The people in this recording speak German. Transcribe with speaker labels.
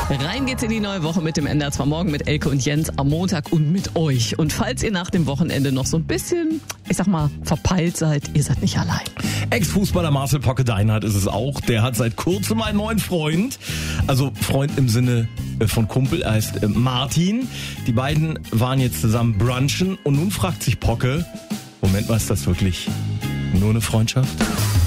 Speaker 1: Rein geht's in die neue Woche mit dem NDR 2 Morgen mit Elke und Jens am Montag und mit euch. Und falls ihr nach dem Wochenende noch so ein bisschen, ich sag mal, verpeilt seid, ihr seid nicht allein.
Speaker 2: Ex-Fußballer Marcel Pocke-Deinhardt ist es auch. Der hat seit kurzem einen neuen Freund. Also Freund im Sinne von Kumpel, er heißt Martin. Die beiden waren jetzt zusammen brunchen und nun fragt sich Pocke, Moment mal, ist das wirklich nur eine Freundschaft?